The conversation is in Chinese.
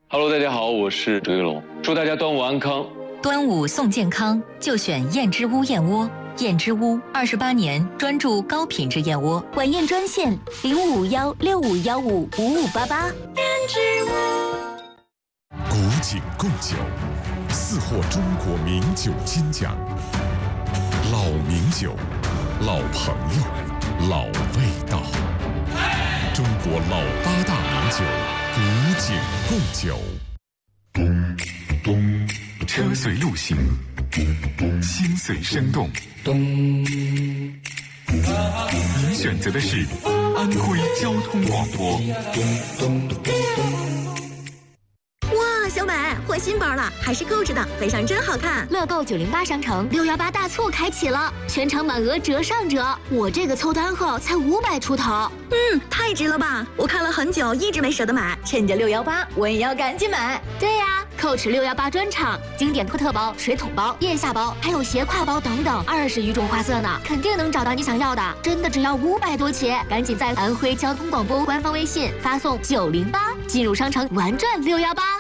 Hello， 大家好，我是周一龙，祝大家端午安康。 端午送健康，就选燕之屋燕窝。燕之屋28年专注高品质燕窝， 晚宴专线0551651588。 燕之屋。 古井贡酒，4获中国名酒金奖。老名酒，老朋友，老味道。中国老8大名酒，古井贡酒。 车随路行，心随声动。您选择的是安徽交通广播。 哇，小美换新包了，还是购置的，背上真好看。 乐购908商城618大促开启了，全场满额折上折。我这个凑单后才500出头。 太值了吧！我看了很久，一直没舍得买，趁着618，我也要赶紧买。 对呀，Coach 618专场，经典托特包、水桶包、腋下包，还有斜挎包等等，20余种花色呢，肯定能找到你想要的。真的只要500多起，赶紧在安徽交通广播官方微信发送908，进入商城玩转618。